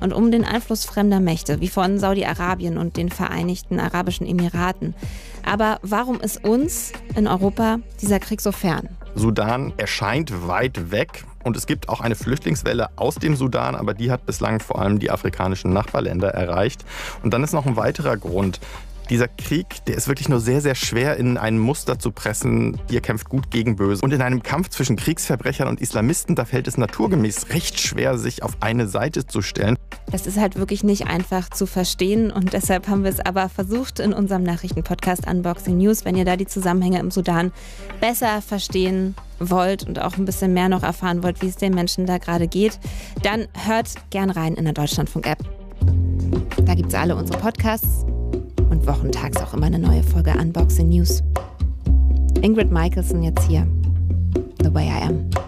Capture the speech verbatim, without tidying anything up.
und um den Einfluss fremder Mächte, wie von Saudi-Arabien und den Vereinigten Arabischen Emiraten. Aber warum ist uns in Europa dieser Krieg so fern? Sudan erscheint weit weg. Und es gibt auch eine Flüchtlingswelle aus dem Sudan, aber die hat bislang vor allem die afrikanischen Nachbarländer erreicht. Und dann ist noch ein weiterer Grund. Dieser Krieg, der ist wirklich nur sehr, sehr schwer in ein Muster zu pressen. Ihr kämpft gut gegen böse. Und in einem Kampf zwischen Kriegsverbrechern und Islamisten, da fällt es naturgemäß recht schwer, sich auf eine Seite zu stellen. Das ist halt wirklich nicht einfach zu verstehen und deshalb haben wir es aber versucht in unserem Nachrichtenpodcast Unboxing News. Wenn ihr da die Zusammenhänge im Sudan besser verstehen wollt und auch ein bisschen mehr noch erfahren wollt, wie es den Menschen da gerade geht, dann hört gern rein in der Deutschlandfunk-App. Da gibt es alle unsere Podcasts und wochentags auch immer eine neue Folge Unboxing News. Ingrid Michaelson jetzt hier. The Way I Am.